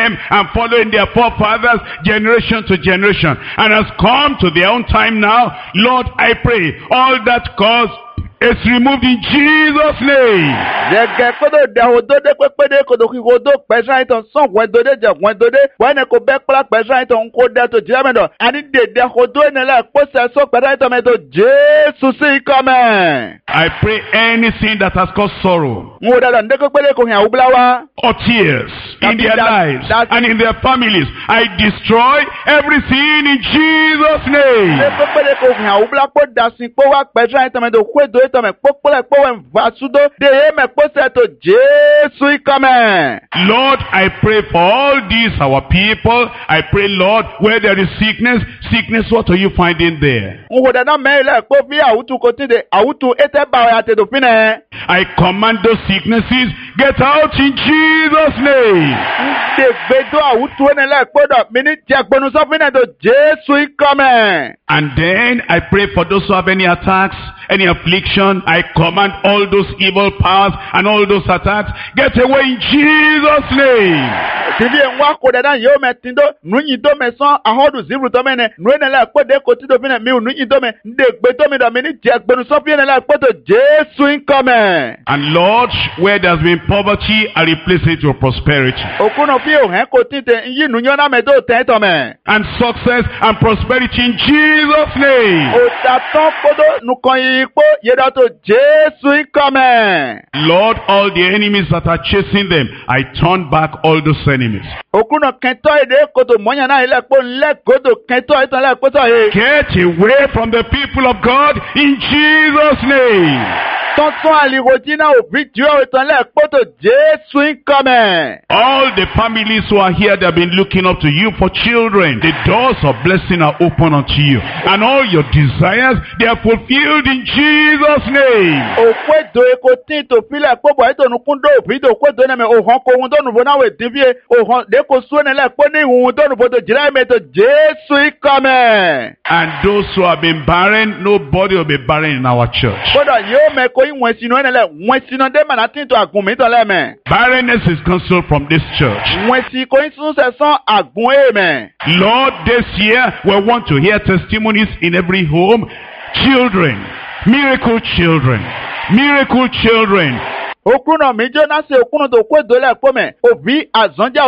them and following their forefathers generation to generation, and has come to their own time now. Lord, I pray all that cause is removed in Jesus' name. Jẹ́gẹ́ kódò dẹ̀hùn dódé pépédé kòdò kíkó dó pẹ̀sán ìtàn sàn wẹ́n dódé jẹ̀ wẹ́n dódé wẹ́n kò bẹ́ kpla pẹ̀sán ìtàn kó dẹ́ tó jẹ́ mẹ́dọ̀ àní dèdè kòdó ẹ̀nẹ́lẹ̀ kpọ́sẹ̀ sọ pẹ̀sán ìtàn mẹ́dọ̀ Jésù sí ikọ́ mẹ́. I pray anything that has caused sorrow Ń wo dada ndé pépédé kò hàn àwùbá wa. or tears in their lives and in their families, I destroy everything in Jesus' name. Ndé pépédé kò hàn àwùbá kó dasin kó wá pẹ̀sán ìtàn mẹ́dọ̀ kó èdò ìtàn mẹ́ kpọ́kpọ́lẹ̀ kpọ́wẹ́ nfàsúdó dé yé mẹ́ kpọ́sẹ̀ tó Jésù ikọ́ mẹ́. Lord, I pray for all these our people. I pray, Lord, where there is sickness, what are you finding there? Ń wo dada mẹ́ ilẹ̀ kó fi àwùtú kò tí de àwùtú ètè báwẹ̀ àtẹ̀dọ̀ fi nẹ̀. I command those sicknesses, get out in Jesus' name. Ndègbèdó àwùtú ẹnìlẹ̀ kpọ́dọ̀ mi ní jẹ̀gbọ́nu sọ́fínẹ̀ tó Jésù ikọ́ mẹ́. And then I pray for those who have any attacks, any affliction. I command all those evil powers and all those attacks, get away in Jesus' name. Tìbí ẹ̀ ń wá kó dada yóò mẹ́ tìǹdó nùyìn tó mẹ́ sán ahọ́dù zibru tó mẹ́ nẹ nù ẹnìlẹ̀ kpọ́dọ̀ kò tí tó fi nẹ̀ mi ò nùyìn tó mẹ́ ndègbèdó mi dọ̀ mi ní jẹ̀gbọ́nu sọ́fínẹ̀ kpọ́dọ̀ Jésù ikọ́ mẹ́. And Lord, where there's been poverty, I replace it with prosperity. Òkúnà fi òhìn kò tí tẹ yí nùyìn náà mẹ́ tó tẹ́ tọ̀ mẹ́. And success and prosperity in Jesus' name. Òtàtàn kpọ́dọ̀ nùkàn yìí kpó yẹ́dọ̀ tó Jésù ikọ́ mẹ́. Lord, all the enemies that are chasing them, I turn back all those enemies. Òkúnà kẹtọ́ èdè kòtò mọ́nyà náà ilẹ̀ kpó ńlẹ̀ kòtò kẹtọ́ ìtàn lẹ̀ kpótọ̀ yìí. Get away from the people of God in Jesus' name. Tọ́tún àlìkòjì náà òbí jùlọ ìtàn lẹ̀ kpótò Jésù ikọ́ mẹ́. All the families who are here, they've been looking up to you for children. The doors of blessing are open unto you. And all your desires, they are fulfilled in Jesus' name. Òkú èdò èkó tí tò filẹ̀ kpọ́bọ̀ ètò nukúndó òbí tó kó dóná mẹ́ òhàn kó ohun tó nùbọ̀ náà wẹ̀ dín fíye òhàn dẹ́kọ̀ sóni lẹ̀ kpọ́ ní ìhun tó nùbọ̀ tó jìlá ẹ̀mẹ́ tó Jésù ikọ́ mẹ́. And those who have been barren, nobody will be barren in our church. Kódà yóò mẹ́ kó ìwọ̀n sínú ẹ̀ lẹ̀ wọ̀n sínú dé màná tí tò àgùn mi tọ̀ lẹ́mẹ̀. Barrenness is cancelled from this church. Wọ̀n sí kò ń sún sẹ̀sán àgùn èèmẹ̀. Lord, this year we want to hear testimonies in every home. Children, miracle children, miracle children. Òkúnà mi jóná sí òkúnà tó kó èdò lẹ̀ kpọ́ mẹ́. Òbí àzọ́njà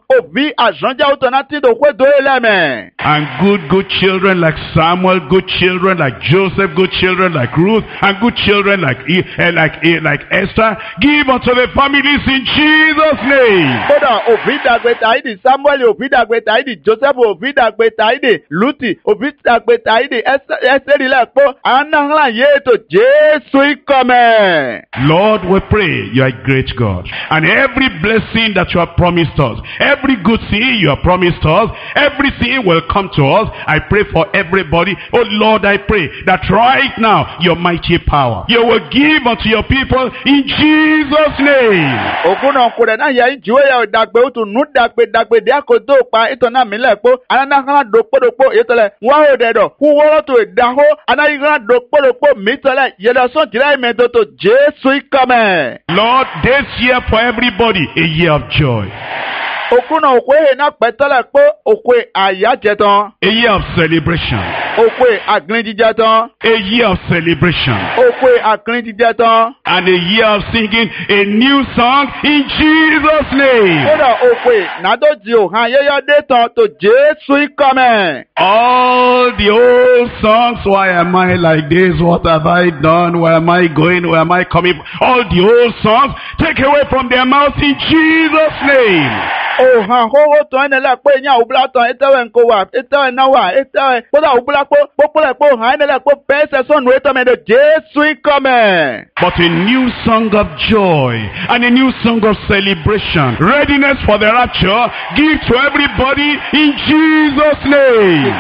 òtàn náà tí tó kó èdò lẹ̀ mẹ́. And good children like Samuel, good children like Joseph, good children like Ruth, and good children like Esther. Give unto the families in Jesus' name. Kódà òbí dàgbé tàídì Samuel, òbí dàgbé tàídì Joseph, òbí dàgbé tàídì Luti, òbí dàgbé tàídì Esther lẹ̀ kpọ́. Ànáhàlà yé tó Jésù ikọ́ mẹ́. Lord, we pray you are a great God. And every blessing that you have promised us, every good thing you have promised us, everything will come to us. I pray for everybody. Oh Lord, I pray that right now, your mighty power, you will give unto your people in Jesus' name. Òkúnà kúrẹ̀ náà yẹ ìjìwé yẹ dàgbé òtún nù dàgbé dí àkótó pa ìtọ̀ náà mi lẹ̀ kpó. Anáhàlà dòkpódòkpó ìtọ̀lẹ̀ wọ́n ò dẹ̀dọ̀ kú wọ́rọ̀ tó ìdáhó. Anáhàlà dòkpódòkpó mi tọ̀lẹ̀ yẹ̀dọ̀ sọ́n jìlá ìmẹ̀tọ̀ tó Jésù ikọ́ mẹ́. Lord, this year for everybody, a year of joy. Òkúnà òkú èhè náà pẹ̀tọ́lẹ̀ pé òkú àyájẹ tán. A year of celebration. Òkú àgbìn jíjẹ tán. A year of celebration. Òkú àgbìn jíjẹ tán. And a year of singing a new song in Jesus' name. Kódà òkú nàdójì òhàn ayẹyẹdé tán tó Jésù ikọ́ mẹ́. All the old songs, why am I like this? What have I done? Where am I going? Where am I coming? All the old songs, take away from their mouth in Jesus' name. Òhàn hóhó tán ẹnẹlẹ pé ní àwùbúlá tán ètẹ́wẹ̀ ńkọ wà ètẹ́wẹ̀ náà wà ètẹ́wẹ̀ kódà àwùbúlá pé pópólẹ̀ pé òhàn ẹnẹlẹ pé pẹ́ẹ́sẹ̀ sọ̀nù ètò mẹ́tò Jésù ikọ́ mẹ́. But a new song of joy and a new song of celebration, readiness for the rapture, give to everybody in Jesus' name.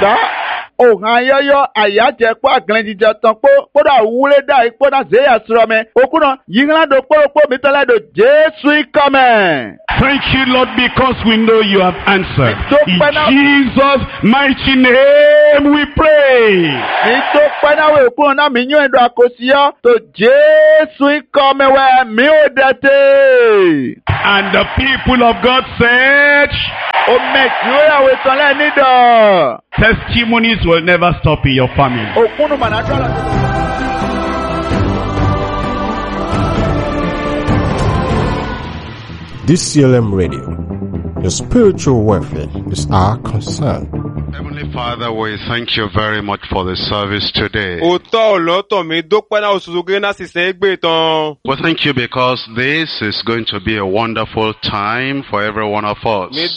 Òhàn ayẹyọ àyájẹ pé àgbìn jíjẹ tán pé kódà wúlé dá ipò náà zéyà sọ̀rọ̀ mẹ́. Òkúnà yìnyínlá do kpórókpó mi tẹ́lẹ̀ do Jésù ikọ́ mẹ́. Thank you, Lord, because we know you have answered. In Jesus' mighty name we pray. Nítò pẹ́náwó òkúnà náà mi yún ẹ̀dọ̀ àkọsíyọ́ tó Jésù ikọ́ mẹ́wẹ́ mi ò dẹ́tẹ̀. And the people of God said, O mẹ́tìó yàwó ìtọ́lẹ̀ nídọ̀. Testimonies will never stop in your family. Òkúnnù mànàdọ́là. DCLM Radio. Your spiritual welfare is our concern. Heavenly Father, we thank you very much for the service today. We thank you because this is going to be a wonderful time for every one of us. This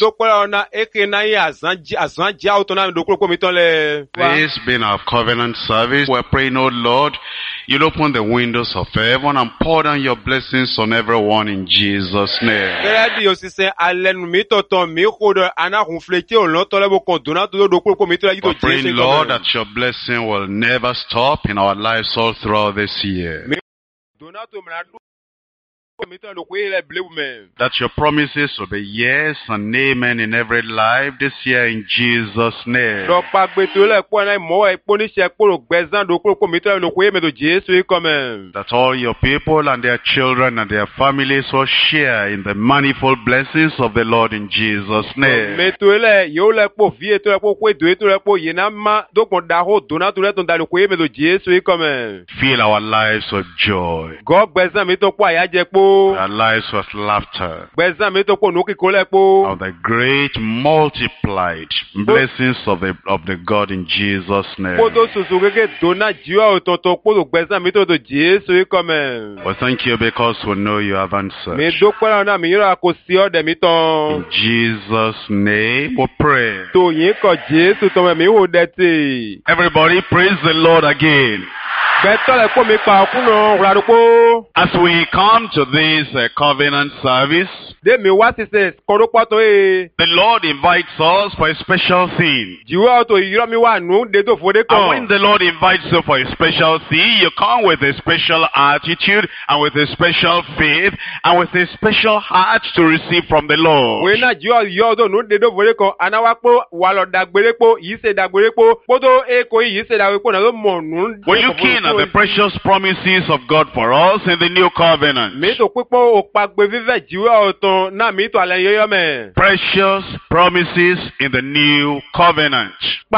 being our covenant service, we're praying, oh Lord, you'll open the windows of heaven and pour down your blessings on everyone in Jesus' name. We're praying, Lord, that your blessing will never stop in our lives all throughout this year. That your promises will be yes and amen in every life this year in Jesus' name. That all your people and their children and their families will share in the manifold blessings of the Lord in Jesus' name. Fill our lives with joy. Our lives with laughter. Of the great multiplied blessings of the God in Jesus' name. We thank you because we know you have answered. In Jesus' name we pray. Everybody praise the Lord again. As we come to this covenant service, the Lord invites us for a special thing. And when the Lord invites you for a special thing, you come with a special attitude and with a special faith and with a special heart to receive from the Lord. Were you keen at the precious promises of God for us in the new covenant? Precious promises in the new covenant.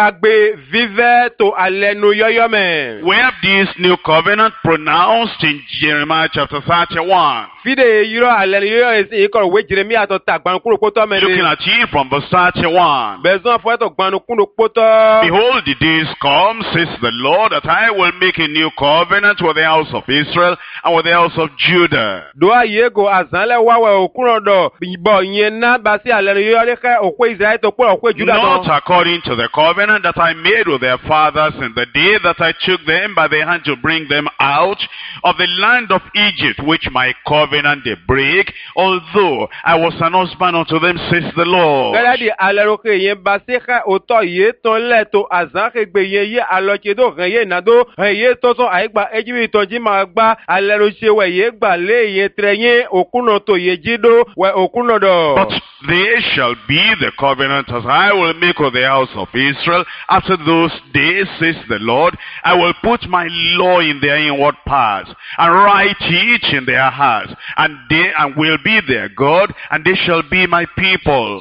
We have this new covenant pronounced in Jeremiah chapter 31. Looking at you from verse 31. Behold, the days come, says the Lord, that I will make a new covenant with the house of Israel and with the house of Judah. Not according to the covenant that I made with their fathers in the day that I took them by the hand to bring them out of the land of Egypt, which my covenant they break, although I was an husband unto them, says the Lord. But they shall be the covenant as I will make with the house of Israel after those days, says the Lord. I will put my law in their inward parts and write it in their hearts, and they will be their God, and they shall be my people.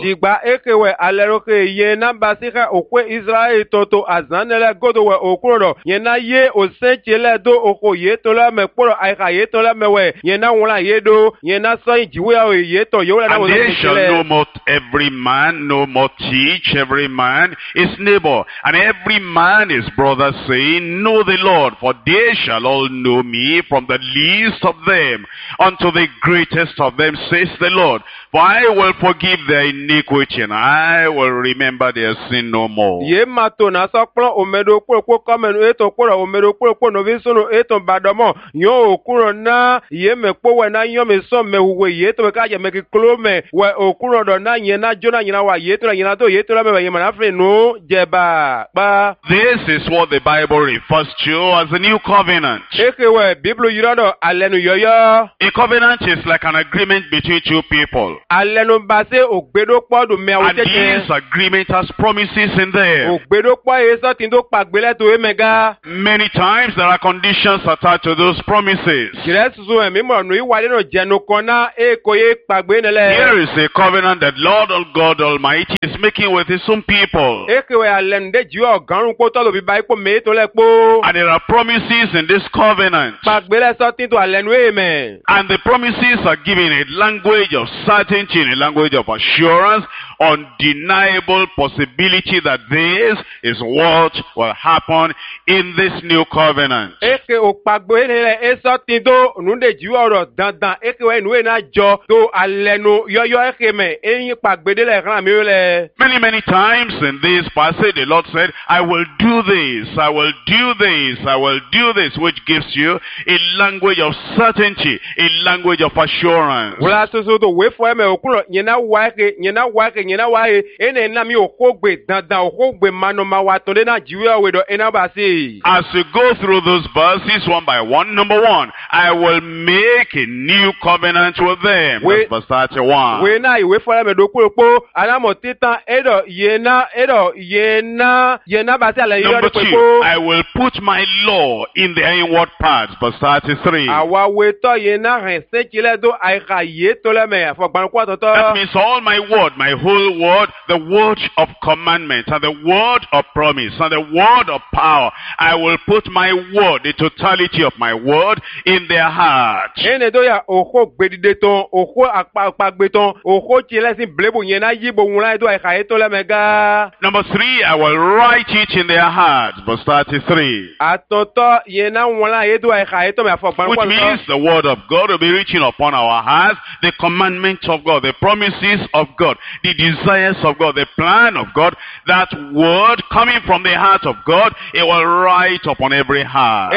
And they shall no more every man, no more teach every man his neighbor, and every man his brother, saying, Know the Lord, for they shall all know me, from the least of them unto the greatest of them, says the Lord. For I will forgive their iniquity, and I will remember their sin no more. This is what the Bible refers to as the new covenant. A covenant is like an agreement between two people. And these agreement has promises in there. Many times there are conditions attached to those promises. Here is a covenant that Lord God Almighty is making with his own people. And there are promises in this covenant. And the promises are given a language of certainty, in a language of assurance, undeniable possibility that this is what will happen in this new covenant. Many times in this passage the Lord said, I will do this, I will do this, I will do this, which gives you a language of certainty, a language of assurance. As you go through those verses one by one, number one, I will make a new covenant with them. That's verse 31. Number two, I will put my law in their inward parts. Verse 33. That means all my word, my whole word, the word of commandment and the word of promise and the word of power, I will put my word, the totality of my word, in their heart. Number three, I will write it in their hearts. Verse 33. Which means the word of God will be written upon our hearts, the commandments of God, the promises of God, the desires of God, the plan of God, that word coming from the heart of God, it will write upon every heart.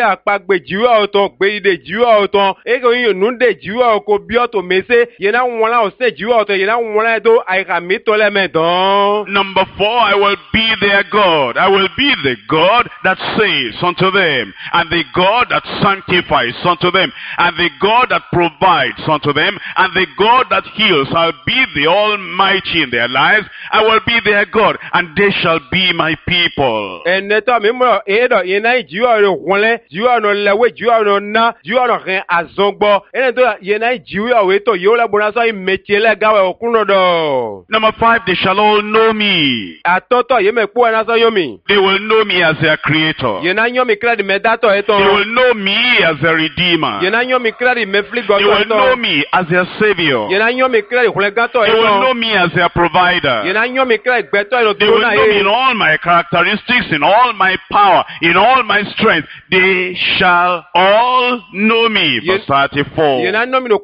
Number four, I will be their God. I will be the God that saves unto them, and the God that sanctifies unto them, and the God that provides unto them, and the God that heals. I'll be the Almighty in their lives. I will be their God, and they shall be my people. Number five, they shall all know me. They will know me as their creator. They will know me as their redeemer. They will know me as their savior. They will know me as their provider. They will know me in all my characteristics, in all my power, in all my strength. They shall all know me. Verse 34. Number 6,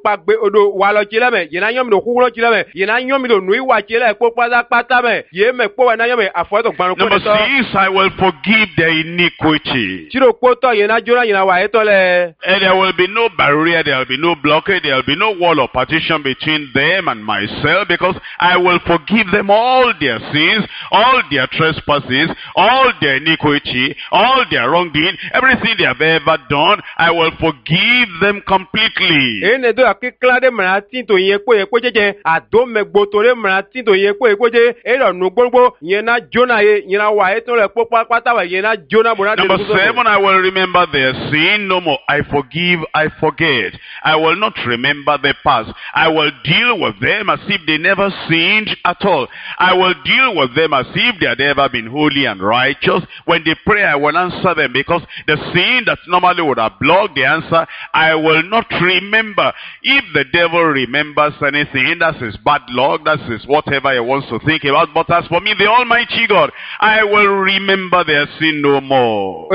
I will forgive their iniquity. And there will be no barrier, there will be no blockade, there will be no wall of partition between them and myself, because I will forgive them all their sins, all their trespasses, all their iniquity, all their wrongdoing, everything they have ever done, I will forgive them completely. Number 7, I will remember their sin no more. I forgive, I forget. I will not remember the past. I will deal with them as if they never sinned at all. I will deal with them as if they had ever been holy and righteous. When they pray, I will answer them, because the sin that normally would have blocked the answer, I will not remember. If the devil remembers anything, that's his bad luck, that's his whatever he wants to think about. But as for me, the Almighty God, I will remember their sin no more.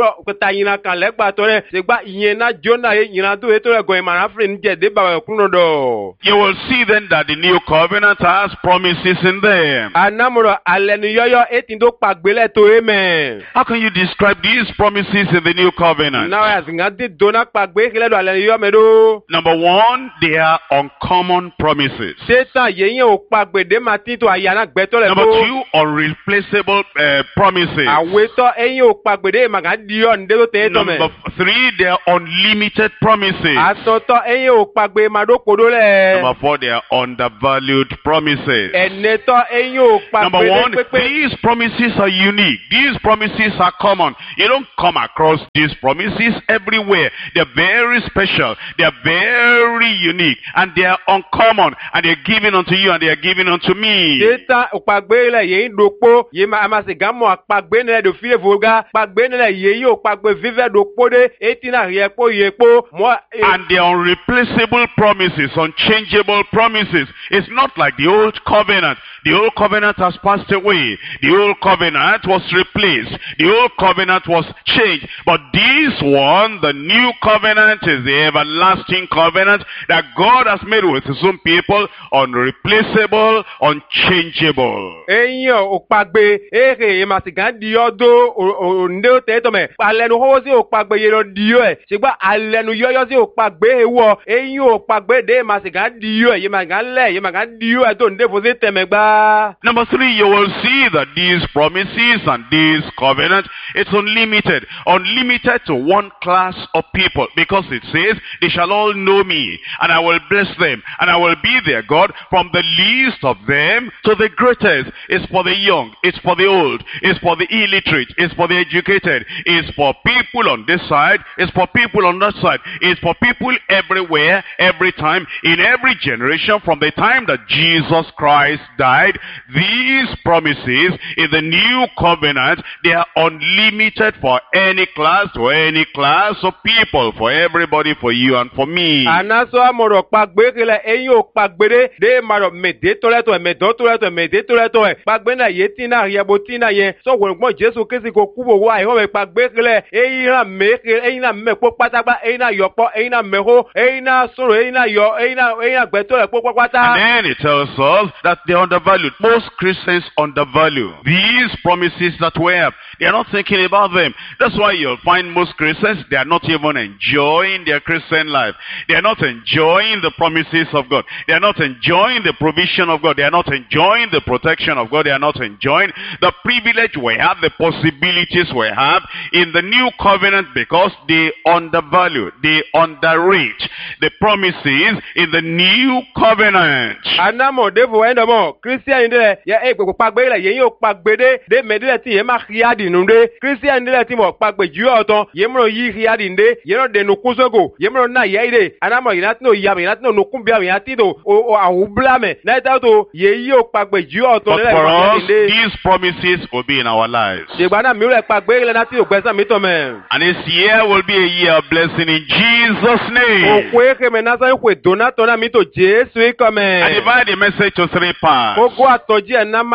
to kota yina kan legba to re se gba iyen na Jonah e yina to e to re go e mara frin je de ba kuno do. You will see then that the new covenant has promises in them. Anamoro alenu yoyo etin do pagbele to amen. How can you describe these promises in the new covenant? Now as ngadi dona pagbe kile do alenu yo me do. Number one, they are uncommon promises. Satan yeyin o pagbe de matin to ayana gbe to le. Number two, unreplaceable promises. Awe to eyin o pagbe de maga di o nde to te to me. Number three, they are unlimited promises. Aso to eyin o pagbe ma do kodo le. Number four, they are undervalued promises. Ene to eyin o pagbe. Number one, these promises are unique. These promises are common. You don't come across these promises everywhere. They're very special. They're very unique. And they are uncommon. And they're given unto you and they are given unto me. Satan o pagbe le yeyin do po ye ma amase gamo pagbe ne do fie voga pagbe ne yeyin o pagbe vive do po de etina ye po mo. And they are unreplaceable promises, unchangeable promises. It's not like the old covenant. The old covenant has passed away. The old covenant was replaced. The old covenant was changed. But this one, the new covenant, is the everlasting covenant that God has made with his own people, unreplaceable, unchangeable. Eyo okpagbe ere emasigan di odo onde teto me alenu ho si okpagbe yero dio e sigba alenu yoyo si okpagbe ewo eyin okpagbe de emasigan dio e yemagan dio e to nde fo se temegba. Number three, you will see that these promises and this covenant, it's unlimited. Unlimited to one class of people. Because it says, they shall all know me, and I will bless them, and I will be their God, from the least of them to the greatest. It's for the young, it's for the old, it's for the illiterate, it's for the educated, it's for people on this side, it's for people on that side, it's for people everywhere, every time, in every generation, from the time that Jesus Christ died. These promises in the new covenant, they are unlimited for any class, for any class of people, for everybody, for you and for me. Anaso amoro pagbe kele eyo pagbere de maro mede toleto medo toleto mede toleto pagbe na yetina yebotina ye so wonmo Jesu Kristi ko kubo wa e pagbe kele eyina me eyina me po patagba eyina yopo eyina meho eyina soro eyina yo eyina gbetole po pata. And then it tells us that they are undervalued. Most Christians undervalue these promises that we have. They are not thinking about them. That's why you'll find most Christians, they are not even enjoying their Christian life. They are not enjoying the promises of God. They are not enjoying the provision of God. They are not enjoying the protection of God. They are not enjoying the privilege we have, the possibilities we have in the new covenant, because they undervalue, they underrate the promises in the new covenant. Anamo devo endamo Christian indele ya ekpo pagbe le yen yo pagbe de medile ti e ma khiadi nunde Christian indele ti mo pagbe ju oton ye mo yi khiadi nde ye no de no kusogo ye mo na ye ide anamo yinat no ya yinat no kun bia yinat do o awublame na ta to ye yo pagbe ju oton le for us, these promises will be in our lives. De gbana mi le pagbe le na ti o gbesa mi to me. And this year will be a year of blessing in Jesus' name. O kwe ke me na sa kwe donato na mi to Jesu e come. I divide the message to three parts. Number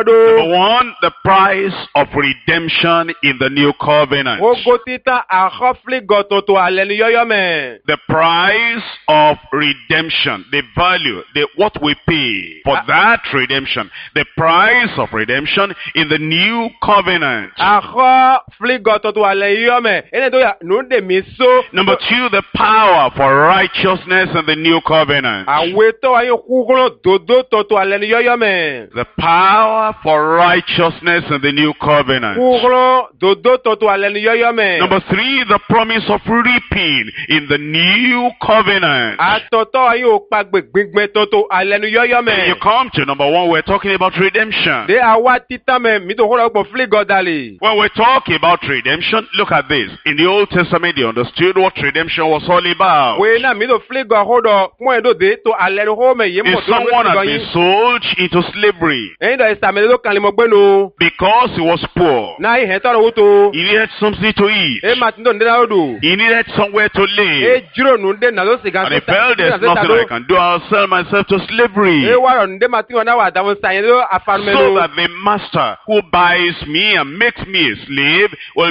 one, the price of redemption in the new covenant. The price of redemption, the value, what we pay for that redemption. The price of redemption in the new covenant. Number two, the power for righteousness in the new covenant. The power for righteousness in the new covenant. Number three, the promise of reaping in the new covenant. And you come to number one, we're talking about redemption. When we're talking about redemption, look at this. In the Old Testament, they understood what redemption was all about. If someone had been sold into slavery because he was poor, he needed something to eat, he needed somewhere to live, and he felt there's nothing I can do, I'll sell myself to slavery, so that the master who buys me and makes me a slave will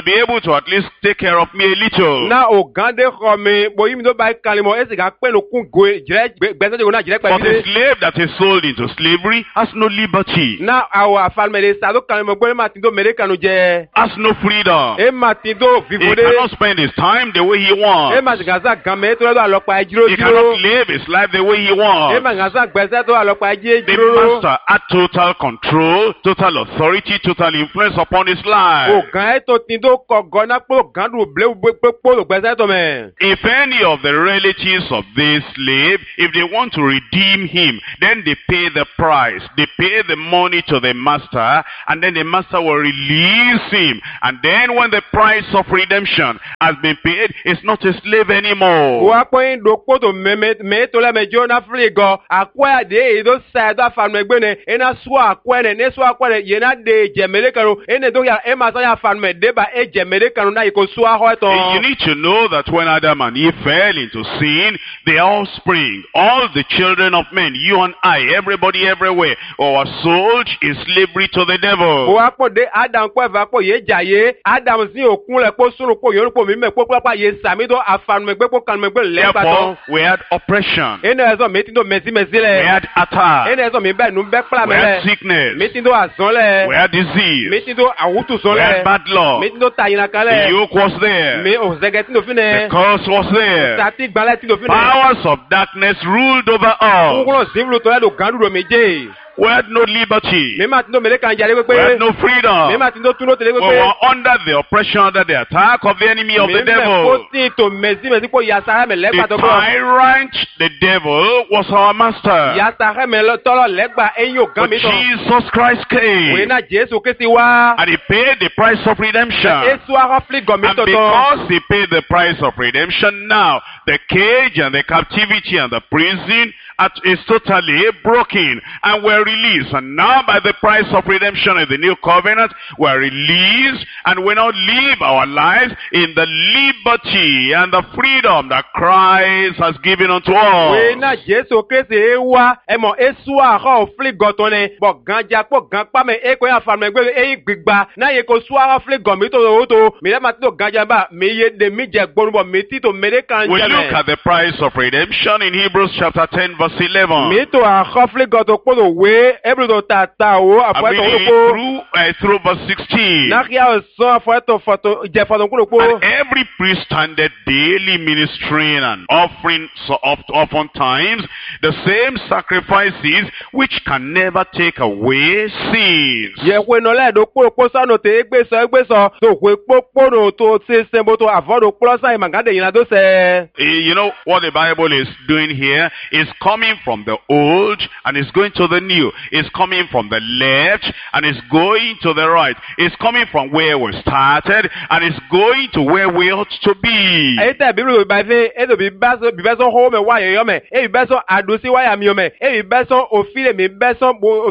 be able to at least take care of me a little. Na o gande xɔme bo yimi do ba kalimo esi ga penu kun goe jire gbese jo na jire But pele. a slave that is sold into slavery has no liberty, Na awo afalme de sa do kalimo gbe ma tin do mere kanu je. has no freedom. E ma tin do He vivode. cannot spend his time the way he E wants. ma gaza game to do alopa jiro He jiro. cannot live his life the way he E wants. ma gaza gbese to alopa je The jiro. master had total control, total authority, total influence upon his O life. gan e to tin do ko gona po gandu ble po gbese to me. If any of the relatives of this slave, if they want to redeem him, then they pay the price. They pay the money to the master, and then the master will release him. And then when the price of redemption has been paid, it's not a slave anymore. Wa po in do po to me to le me jo na frigo akwa de do sa do afanu egbe ne ena so akwa ne so akwa ne ye na de jemele kanu ene do ya e ma so ya afanu me de ba e jemele kanu na iko so aho to. You need to know that when Adam and Eve fell into sin, the offspring, all the children of men, you and I, everybody everywhere, are sold in slavery to the devil. Wa po de Adam ko eva po ye jaye Adam sin okun le po suru po yorupo mi me po papa ye sami do afanu me gbe po kanu me gbe le pa Therefore, to. we had oppression, Ene eso mi tin do mesi we le. had attack, Ene eso mi be nu be pla we me had le. sickness, Mi tin do azon le. we had disease, Mi tin do awutu so we had le. bad luck. Mi tin do tayina kan The le. yoke was there, Mi o zege tin do the fine. curse was there. Tati gbala tin do fine. Powers of darkness ruled over us. Ngolo zimlu to le do gandu do meje. We had no liberty. Mi ma tin do mele kan jare We pepe. had no freedom. Mi ma tin do tuno tele We pepe. were under the oppression, under the attack of the enemy of the Mi me devil. ko tin to mesi po ya sara me le The pa to ko. tyrant, the devil, was our master. Ya sara me lo tolo le gba eyin But ogan mi to. Jesus Christ We came, na Jesu kesi wa. and he paid the price of redemption. Esu a hofli go mi And to to. because he paid the price of redemption, now the cage and the captivity and the prison is totally broken, and we're released. And now by the price of redemption in the new covenant, we're released, and we now live our lives in the liberty and the freedom that Christ has given unto We us. na Jesu kesi wa emo esu a hofli go to ne. Bo ganja po gan pa me e ko ya fa me gbe eyin gbigba na ye ko su a hofli go mi to. Mi le ma ti do ganja ba mi ye de mi je gbonu bo mi ti to mele kan We je look me. at the price of redemption in Hebrews chapter 10 verse 11. Mi to a hofli go to po do we ebru do ta o I'm afo to reading ko. through verse 16. Na kia o so afo to foto je foto ko po. And every priest standeth daily ministering and offering so oftentimes the same sacrifices which can never take away sins. Ye we no le do po so no te egbe so to we po no to se sembo to avodo plus ai mangade yin do se. You know what the Bible is doing here is coming from the old and is going to the new. It's coming from the left and it's going to the right. It's coming from where we started and it's going to where we ought to be. E te Bible ba fe e do bi beso ho me wa yo me e bi beso adusi wa ya mi o me e bi beso ofile mi beso bo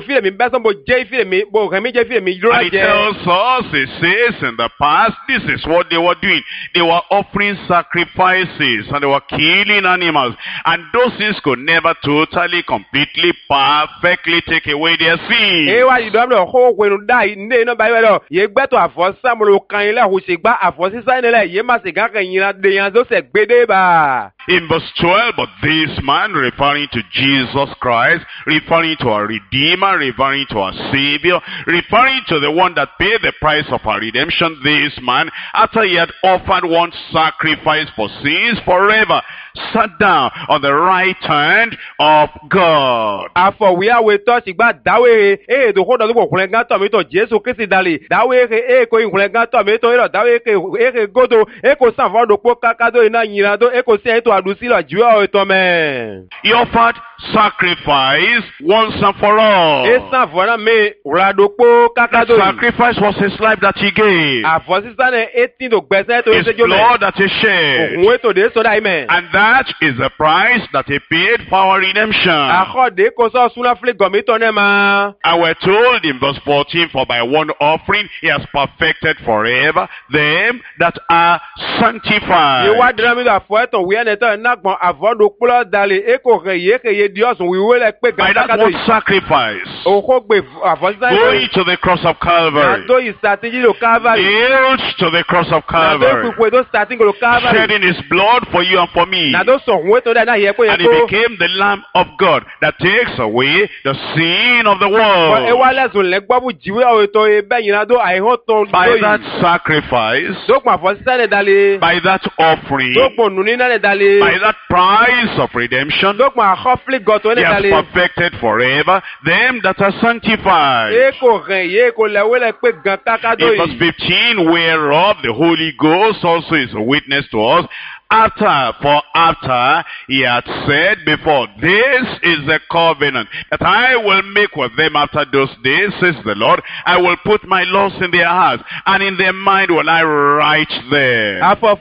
je file mi bo kan mi je file mi duro And it je. tells us, it says in the past, this is what they were doing. They were offering sacrifices and they were killing animals. And those things could never totally, completely, perfectly take away their sin. E wa di do me ho we no dai ne no ba we do ye gbe to afo samulo kan ile hu se gba afo sisa ne le ye ma se ga kan yin de yan do se gbede ba. In verse 12, but this man, referring to Jesus Christ, referring to our Redeemer, referring to our Savior, referring to the one that paid the price of our redemption, this man, after he had offered one sacrifice for sins forever, sat down on the right hand of God. Afọ we are we touch gba dawe e do ho do bo kun gan to mi to Jesu Kristi dali dawe e ko kun gan to mi to iro dawe ke godo e ko san fo do po kakado ina yin do e ko se to adusi lo ju o to me. He offered sacrifice once and for all. E san fo na me ra do po That kakado. sacrifice was his life that he gave, Afọ sisa ne 18 do gbese to his se jo me. blood that he shed, Ohun e to de so dai me. and that That is the price that he paid for our redemption. Akode ko so suna fle gomi to ne ma. And we're told in verse 14, for by one offering he has perfected forever them that are sanctified. Ye wa drami da fo eto we ne to nagbon avodo kplo dale e ko ye Dios we we le pe by that one sacrifice, o ko gbe avosai going to the cross of Calvary, do is starting to Calvary, nailed to the cross of Calvary, shedding his blood for you and for me, and he became the Lamb of God that takes away the sin of the world. By that sacrifice, by that offering, by that price of redemption, he has perfected forever them that are sanctified. In verse 15, whereof the Holy Ghost also is a witness to us, after he had said before, this is the covenant that I will make with them after those days, says the Lord. I will put my laws in their hearts, and in their mind will I write them.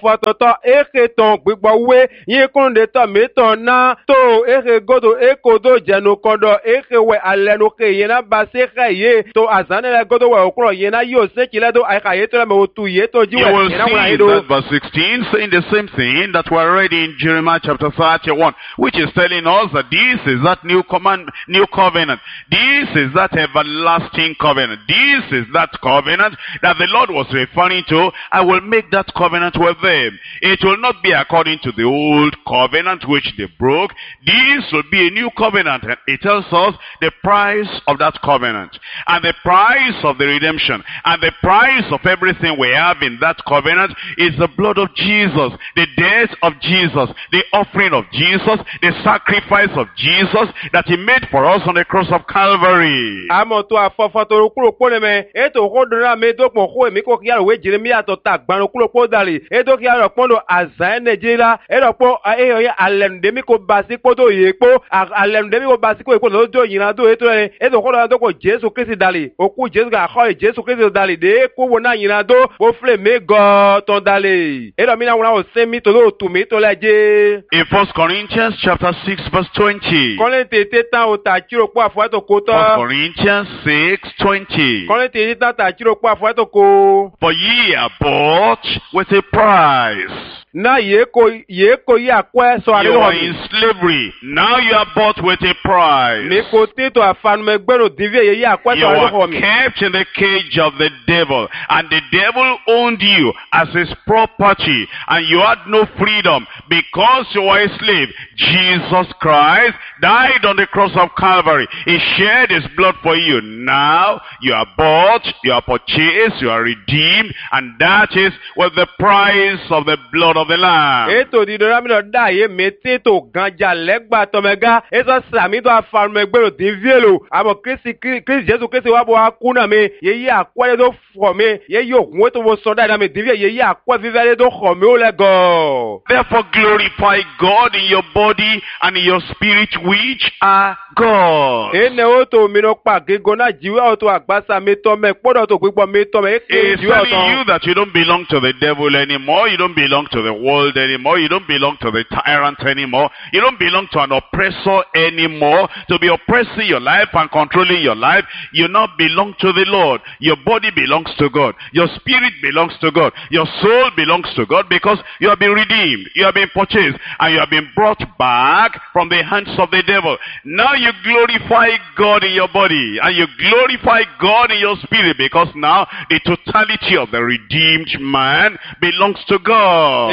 You will see that verse 16 saying the same thing that we're reading in Jeremiah chapter 31, which is telling us that this is that new covenant. This is that everlasting covenant. This is that covenant that the Lord was referring to. I will make that covenant with them. It will not be according to the old covenant which they broke. This will be a new covenant. And it tells us the price of that covenant, and the price of the redemption, and the price of everything we have in that covenant is the blood of Jesus, the death of Jesus, the offering of Jesus, the sacrifice of Jesus that he made for us on the cross of Calvary. In 1 Corinthians chapter 6 verse 20. 1 Corinthians 6:20. For ye are bought with a price. You are in slavery. Now you are bought with a price. You are kept in the cage of the devil, and the devil owned you as his property, and you had no freedom because you were a slave. Jesus Christ died on the cross of Calvary. He shed his blood for you. Now you are bought, you are purchased, you are redeemed, and that is with the price of the blood of the Lamb. Therefore glorify God in your body and in your spirit, which are God. He is telling you that you don't belong to the devil anymore, you don't belong to the world anymore, you don't belong to the tyrant anymore, you don't belong to an oppressor anymore, to be oppressing your life and controlling your life. You now belong to the Lord. Your body belongs to God, your spirit belongs to God, your soul belongs to God, because you have been redeemed, you have been purchased, and you have been brought back from the hands of the devil. Now you glorify God in your body, and you glorify God in your spirit, because now the totality of the redeemed man belongs to God.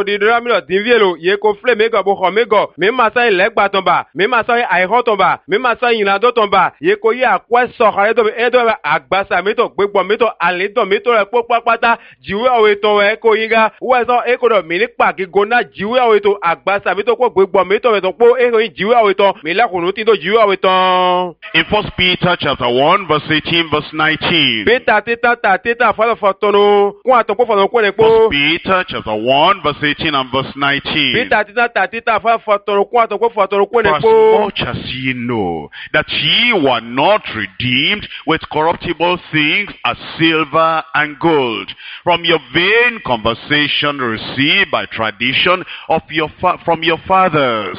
In 1 Peter chapter 1 verse 18 verse 19. 1 Peter chapter 1 1, verse 18 and verse 19. Peter tita fa fotorokun atoko fotorokun For ne as po. much as ye know that ye were not redeemed with corruptible things as silver and gold, from your vain conversation received by tradition of from your fathers.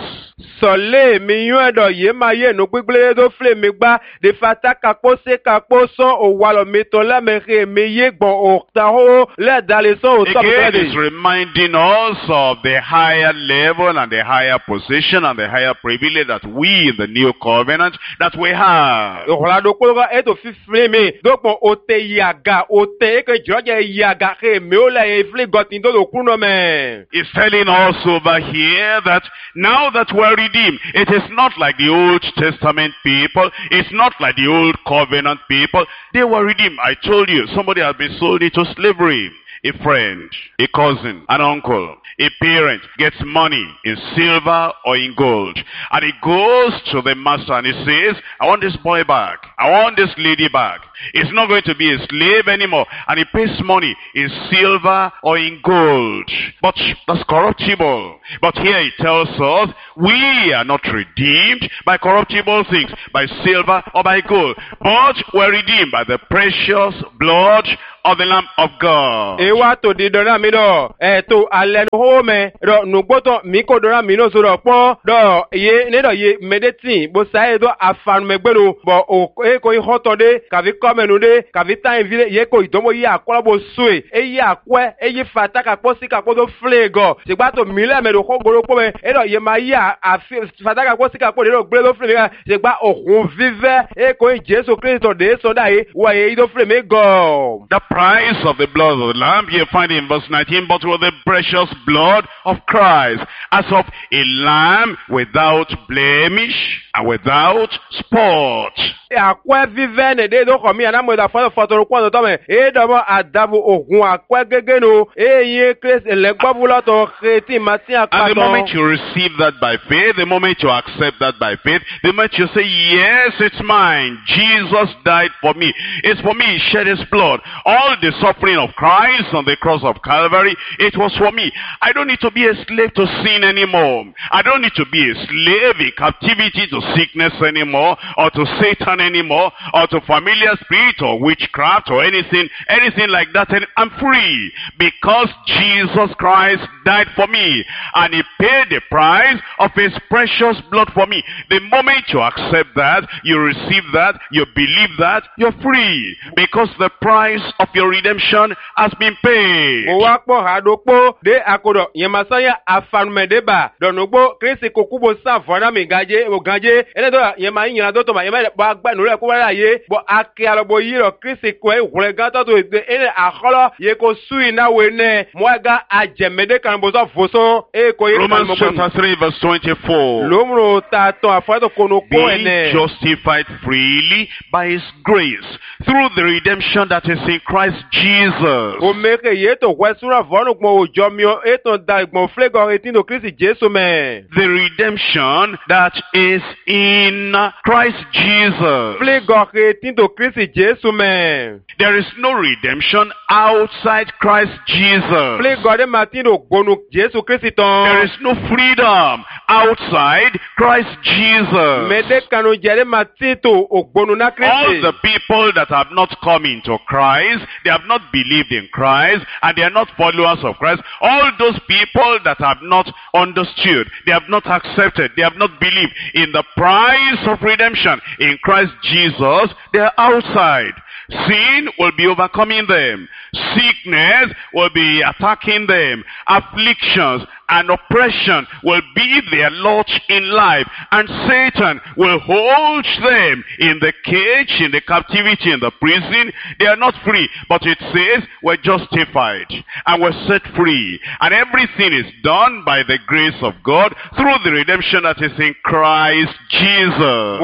Sole mi yun do ye ma ye no gbigble do fle mi gba de fata kapo se kapo son o walo mi to la me re mi ye gbon o ta ho le dale son o top Again, de. it's reminding us of the higher level and the higher position and the higher privilege that we in the new covenant that we have. O la do ko ga e to fi fle mi do pon o te yaga o te ke joje yaga re mi o la e fle gotin do kuno me. He's telling us over here that now that we're redeemed, it is not like the Old Testament people. It's not like the Old Covenant people. They were redeemed. I told you, somebody has been sold into slavery. A friend, a cousin, an uncle, a parent gets money in silver or in gold. And he goes to the master and he says, I want this boy back. I want this lady back. He's not going to be a slave anymore. And he pays money in silver or in gold. But that's corruptible. But here he tells us, we are not redeemed by corruptible things, by silver or by gold. But we're redeemed by the precious blood of the Lamb of God. Ewa to di dona mi do to ale no ho me do nugboto mi ko dona mi no so do pon do ye ne do ye medeti bo sai do afan megbelu bo o e ko hoto de ka vi komenu de ka vi tan vile ye ko idomo ye akola bo sue e ye akwe e ye fata ka po si ka po do flego se gba to mi le me do ko goro po me e do ye ma ye fata ka po si ka po de do gbe do flego se gba ohun vive e ko Jesu Kristo de so dai wa ye do fleme go. The price of the blood of the Lamb, you find in verse 19, but with the precious blood of Christ, as of a lamb without blemish and without spot. Akwe vive ne de do komi ana mo da fa fotoro kwa to me e do mo adabu ogun akwe gege no e yin Christ le gbobulo to kreti mati akwa. And the moment you receive that by faith, the moment you accept that by faith, the moment you say, yes, it's mine. Jesus died for me. It's for me. He shed his blood. All the suffering of Christ on the cross of Calvary, it was for me. I don't need to be a slave to sin anymore. I don't need to be a slave in captivity to sickness anymore, or to Satan anymore, or to familiar spirit or witchcraft or anything like that. And I'm free because Jesus Christ died for me and he paid the price of his precious blood for me. The moment you accept that, you receive that, you believe that, you're free because the price of your redemption has been paid. Owakpo hadokpo de akodo yemasaya afanmedeba donogbo Kristi kokubo sanfona mi gaje ogaje ene do yema yin do to ma yema ba gba nu re ko wala ye bo ake alobo yiro Kristi ko e hore ga to ene akolo ye ko sui na we ne moga ajemede kan bo so foso e ko Romans chapter 3 verse 24. lomro ta to afato kono ko ene being justified freely by his grace through the redemption that is in Christ Jesus. O meke ye to kwesura vonu gbo ojo mi o eto da gbon flego retino Kristi Jesu me. The redemption that is in Christ Jesus. Flego retino Kristi Jesu me. There is no redemption outside Christ Jesus. Flego de matino gbonu Jesu Kristi ton. There is no freedom outside Christ Jesus. Mede kanu jere matito ogbonu na Kristi. All the people that have not come into Christ, they have not believed in Christ, and they are not followers of Christ. All those people that have not understood, they have not accepted, they have not believed in the price of redemption in Christ Jesus, they are outside. Sin will be overcoming them. Sickness will be attacking them. Afflictions and oppression will be their lot in life. And Satan will hold them in the cage, in the captivity, in the prison. They are not free. But it says we're justified and we're set free. And everything is done by the grace of God through the redemption that is in Christ Jesus.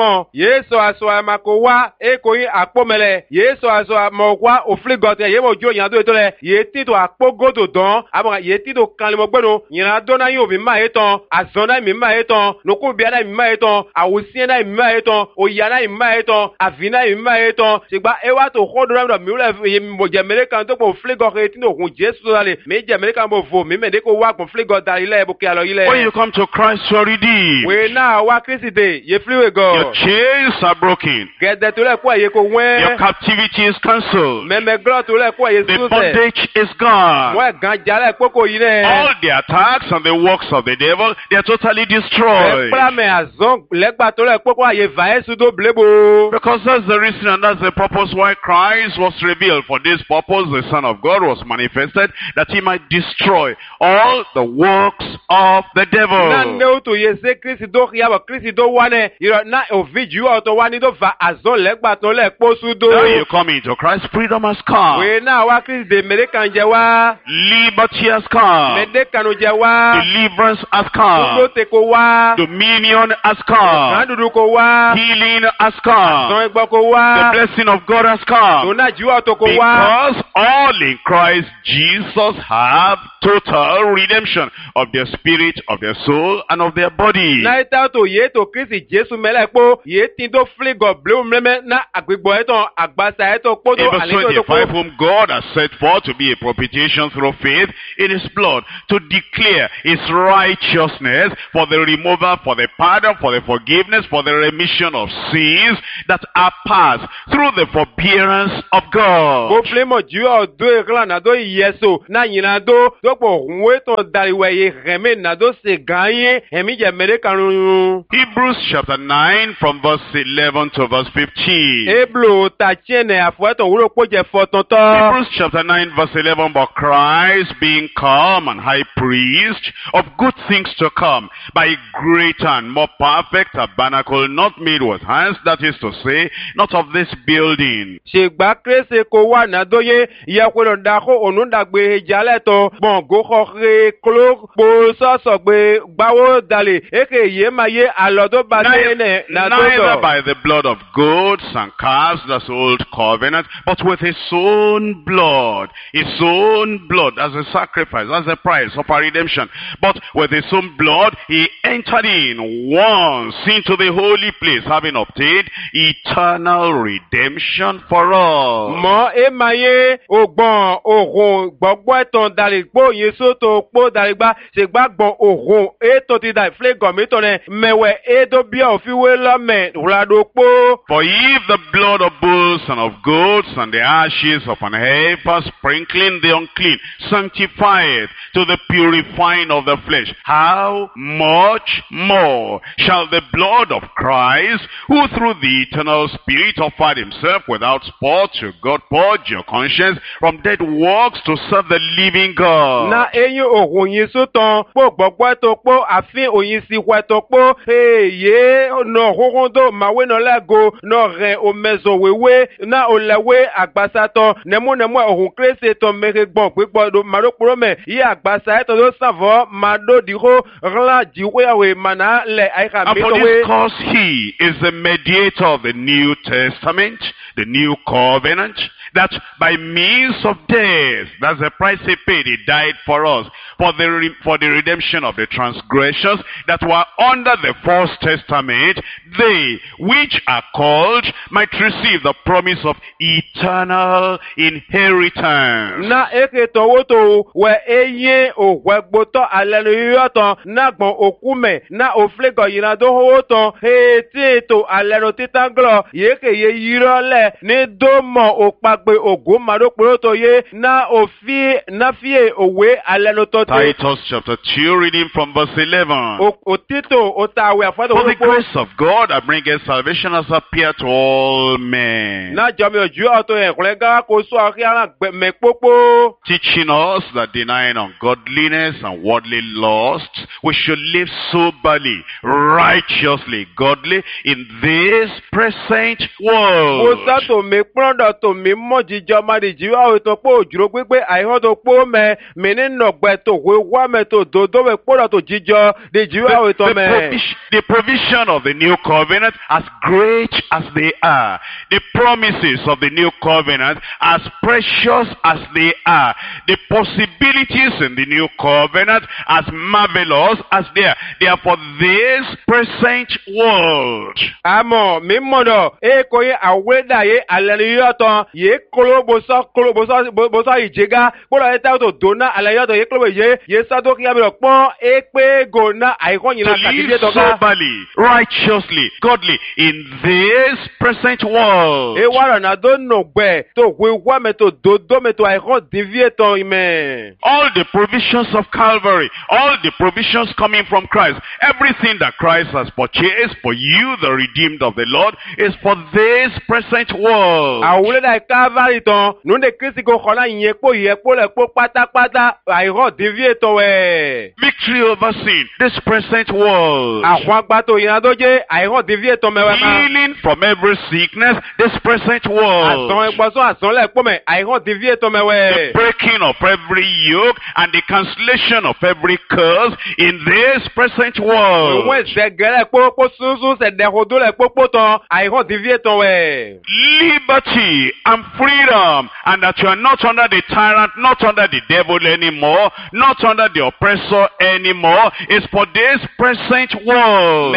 Yesu aswa makowa ekoyi akpomele. Yesu aswa mokwa ofligote yemo jo yando etole. Yeti to akpogodo don. Abanga yeti to kanlimo gbenu no nyina do na yo bi ma eton azona mi ma eton nuku bia na mi ma eton awusie na mi ma eton oya na mi ma eton avina mi ma eton sigba ewa to khodo na mi ule mo jamele kan to po flego reti no kun Jesu dale me jamele kan bo vo me de ko wa kun flego dale ile bo ke alo ile. When you come to Christ, you are redeemed. We na wa Christ de ye fliwe go. Your chains are broken. Gede to le ko ye ko wen. Your captivity is cancelled. Me glo to le ko ye The suse. bondage is gone. Mo gan jale poko yi ne. All the attacks and the works of the devil, they are totally destroyed. Ekpla me azon legba to le poko ye va esu do blebo. Because that's the reason and that's the purpose why Christ was revealed. For this purpose, the Son of God was manifested, that he might destroy all the works of the devil. Na ne to ye se Christ do ya ba Christ do wane iro na oviju auto wani do va azon legba to le posu do. Now you come into Christ, freedom has come. We na wa Christ de mere kan je wa. Liberty has come. Me de kanu je wa. Deliverance has Do come. te ko wa. Dominion has come. Na dudu ko wa. Healing has come. Son egbo ko The wa. blessing of God has come. Do na ju auto ko wa. Because all in Christ Jesus have total redemption of their spirit, of their soul, and of their body. Na ita to ye to Christ Jesu mele po ye tin do fligo blue meme na agbegbo eton agbasa eton podo In verse ale to 25, whom God has set forth to be a propitiation through faith in his blood, to declare his righteousness for the removal, for the pardon, for the forgiveness, for the remission of sins that are past through the forbearance of God. Go plemo ju o do ekla na do yeso na nyina do po nwe to dariwe ye reme na do se ganye emi je mere kanu. Hebrews chapter 9 from verse 11 to verse 15. Eblo ta tiene afo to wuro po je fotonto. Hebrews chapter 9 verse 11, but Christ being come and high priest of good things to come, by a greater and more perfect tabernacle, not made with hands, that is to say, not of this building. Shegba krese ko wa na do ye ye ko da ko onu dagbe jale to bon go re klo po so gbe gbawo dale eke ye ma ye alodo ba ne na Neither do. by the blood of goats and calves, that's old covenant, but with his own blood as a sacrifice, as a price of our redemption. But with his own blood, he entered in once into the holy place, having obtained eternal redemption for all. Mo e ma ye ogbon ohun gbogbo eton dale gbo yin so to po dale gba se gba gbon ohun e to ti dale flego mi to ne mewe e do bi o fi we lo me rado po. For if the blood of bulls and of goats and the ashes of an heifer sprinkling the unclean sanctifieth to the purifying of the flesh, how much more shall the blood of Christ, who through the eternal Spirit offered himself without spot to God, purge your conscience from dead works to serve the living God? Na eyin ohun yin so ton po gbogbo to po afin oyin si we to po ye no hohon do mawe no lago no re o mezo wewe na o lewe agbasa to nemu ohun krese to mere gbon pepo do maro poro me ye agbasa to do savo mado diho rla diwe awe mana le aika And mi for to this we. cause he is the mediator of the New Testament, the New Covenant, that by means of death, that's the price he paid, he died for us, for the redemption of the transgressions that were under the First Testament, they which are called might receive the promise of eternal inheritance. Na eke to woto we eye o wegboto alelu to na gbon okume na oflego yina do woto he ti to alero titanglo yeke ye yirole ni do mo opagbe ogo maro to ye na ofi na fie owe aleno to Titus chapter 2, reading from verse 11. otito otawe afado For the grace of God that bringeth salvation has appeared to all men, na jami oju auto en kolega ko so akiara me popo teaching us that denying ungodliness and worldly lusts, we should live soberly, righteously, godly in this present world. o to me plondo to me moji jomari jiwa to po juro gbe aiho to po me meni no gbe to we wa me to dodo we polo to jijo de jiwa to me. The provision of the new covenant, as great as they are, the promises of the new covenant, as precious as they are, the possibilities in the new covenant, as marvelous as they are for this present world. Amo mi modo e ko ye aweda ye aleliyoto ye koloboso ijega polo eta to dona aleliyoto ye kolobo ye sado kiabiro pon e pe gona aiko yin to live soberly, righteously, godly in this present world. E wara na do no gbe to we wa me to dodo me to aiko divie to ime. All the provisions of Calvary, all the provisions coming from Christ, everything that Christ has purchased for you, the redeemed of the Lord, is for this present world. Awule da Calvary ton nu de Kristi ko kola yin po ye po le po pátápátá aiko divie to we. Victory over sin, this present world. Healing from every sickness, this present world. The breaking of every yoke and the cancellation of every curse in this present world. Liberty and freedom, and that you are not under the tyrant, not under the devil anymore, not under the oppressor anymore, is for this present world.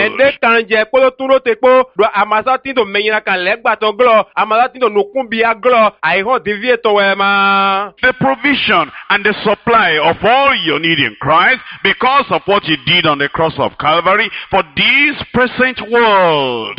The provision and the supply of all your need in Christ, because of what he did on the cross of Calvary, for this present world.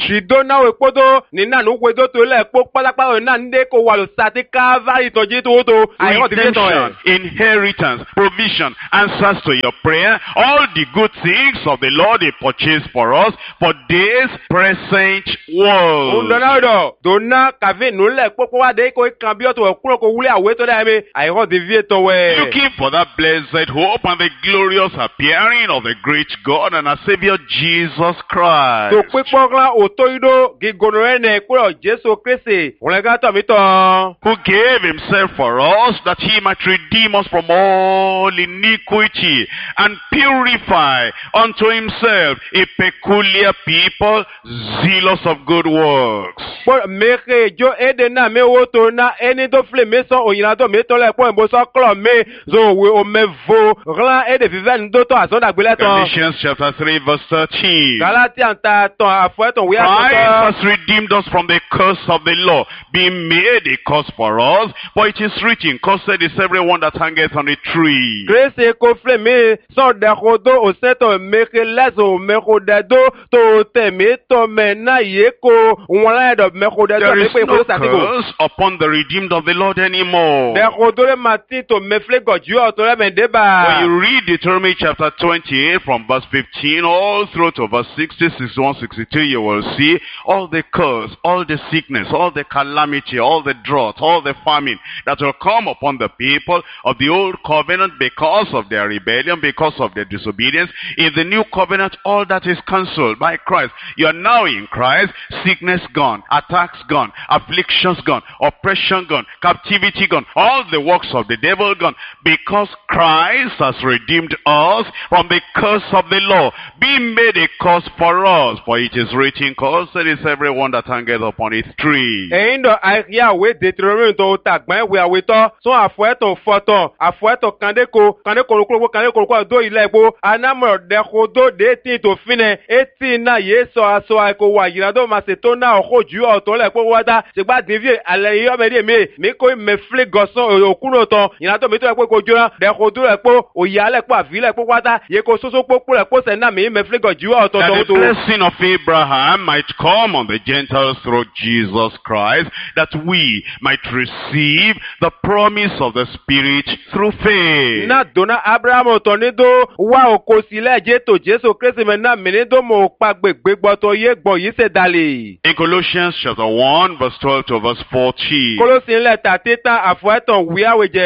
Redemption, inheritance, provision, answers to your prayer, all the good things of the Lord he purchased for us for this present world. Looking for that blessed hope and the glorious appearing of the great God and our Savior Jesus Christ, who gave himself for us that he might redeem us from all iniquity and purify unto himself a peculiar people, zealous of good works. Galatians chapter 3 verse 13. Christ has redeemed us from the curse of the law, being made a curse for us, for it is written, cursed is everyone that hangeth on a tree. There is no curse upon the redeemed of the Lord anymore. When you read Deuteronomy chapter 28 from verse 15 all through to verse 60, 61, 62, you will see all the curse, all the sickness, all the calamity, all the drought, all the famine that will come upon the people of the old covenant because of their rebellion, because of their disobedience. In the new covenant, all that is cancelled by Christ. You are now in Christ. Sickness gone, attacks gone, afflictions gone, oppression gone, captivity gone, all the works of the devil gone, because Christ has redeemed us from the curse of the law, being made a curse for us. For it is written, cursed is everyone that hangeth upon a tree. That the blessing of Abraham might come on the Gentiles through Jesus Christ, that we might receive the promise of the Spirit through faith. In Colossians chapter 1 verse 12 to verse 14.